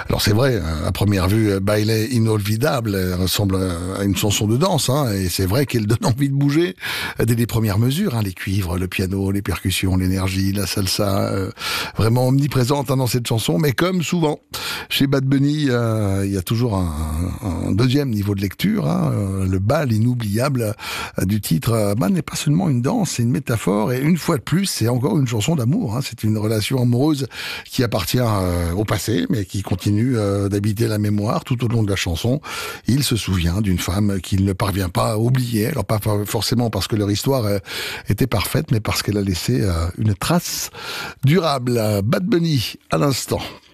Alors c'est vrai, à première vue, Baile Inolvidable ressemble à une chanson de danse, hein, et c'est vrai qu'elle donne envie de bouger dès les premières mesures, hein, les cuivres, le piano, les percussions, l'énergie, la salsa, vraiment omniprésente, hein, dans cette chanson. Mais comme souvent, chez Bad Bunny, il y a toujours un deuxième niveau de lecture, hein, le bal inoubliable du titre n'est pas seulement une danse, c'est une métaphore, et une fois de plus, c'est encore une chanson d'amour, hein, c'est une relation amoureuse qui appartient au passé, mais qui continue d'habiter la mémoire tout au long de la chanson. Il se souvient d'une femme qu'il ne parvient pas à oublier, alors pas forcément parce que leur histoire était parfaite, mais parce qu'elle a laissé une trace durable. Bad Bunny, à l'instant.